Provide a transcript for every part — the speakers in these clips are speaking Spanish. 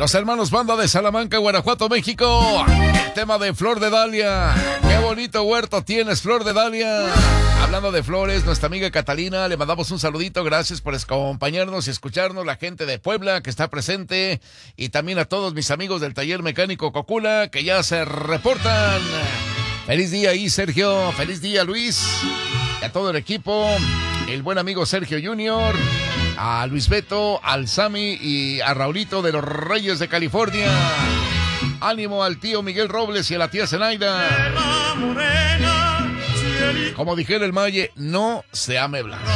Los hermanos Banda de Salamanca, Guanajuato, México. El tema de Flor de Dalia. Qué bonito huerto tienes, Flor de Dalia. Hablando de flores, nuestra amiga Catalina, le mandamos un saludito. Gracias por acompañarnos y escucharnos. La gente de Puebla que está presente. Y también a todos mis amigos del taller mecánico Cocula que ya se reportan. Feliz día ahí, Sergio. Feliz día, Luis. Y a todo el equipo. El buen amigo Sergio Junior. A Luis Beto, al Sammy y a Raulito de los Reyes de California. Ánimo al tío Miguel Robles y a la tía Zenaida. Como dijera el Maye, no se ame blanco.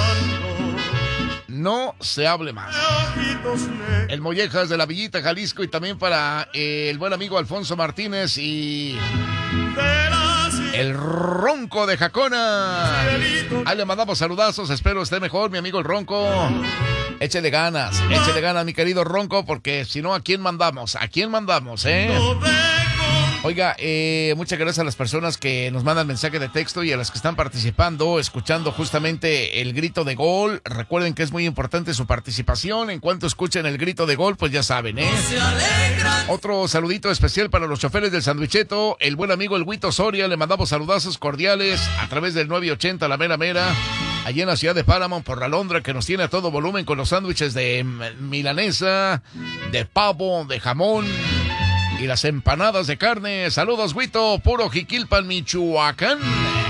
No se hable más. El Mollejas de la Villita, Jalisco, y también para el buen amigo Alfonso Martínez y el Ronco de Jacona. Ahí le mandamos saludazos, espero esté mejor, mi amigo el Ronco. Échele ganas, mi querido Ronco, porque si no, ¿a quién mandamos? ¿A quién mandamos, Oiga, muchas gracias a las personas que nos mandan mensaje de texto y a las que están participando, escuchando justamente el grito de gol. Recuerden que es muy importante su participación. En cuanto escuchen el grito de gol, pues ya saben, Otro saludito especial para los choferes del Sandwicheto. El buen amigo el Huito Soria, le mandamos saludazos cordiales a través del 980 La Mera Mera, allí en la ciudad de Paramount, por la Londra, que nos tiene a todo volumen con los sándwiches de milanesa, de pavo, de jamón y las empanadas de carne. Saludos, Huito, puro Jiquilpan, Michoacán.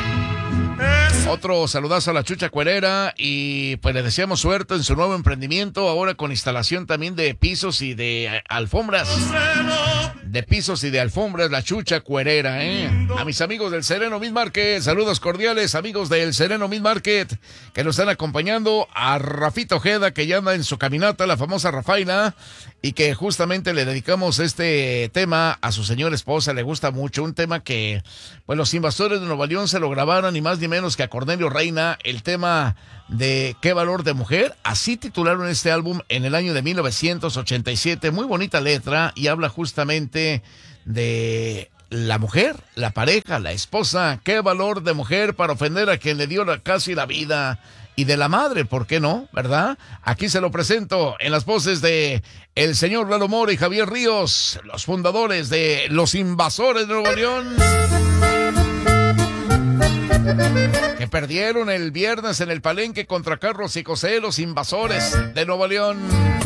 Otro saludazo a la Chucha Cuerera y pues le deseamos suerte en su nuevo emprendimiento, ahora con instalación también de pisos y de alfombras. De pisos y de alfombras, la Chucha Cuerera, A mis amigos del Sereno Meat Market, saludos cordiales, amigos del Sereno Meat Market, que nos están acompañando. A Rafito Ojeda, que ya anda en su caminata, la famosa Rafaina, y que justamente le dedicamos este tema a su señora esposa. Le gusta mucho, un tema que pues los Invasores de Nuevo León se lo grabaron, ni más ni menos que a Cornelio Reina, el tema de Qué Valor de Mujer. Así titularon este álbum en el año de 1987. Muy bonita letra y habla justamente de la mujer, la pareja, la esposa. Qué valor de mujer para ofender a quien le dio casi la vida. Y de la madre, ¿por qué no? ¿Verdad? Aquí se lo presento en las voces de el señor Lalo Mora y Javier Ríos, los fundadores de Los Invasores de Nuevo León, que perdieron el viernes en el Palenque contra Carlos y José, los Invasores de Nuevo León.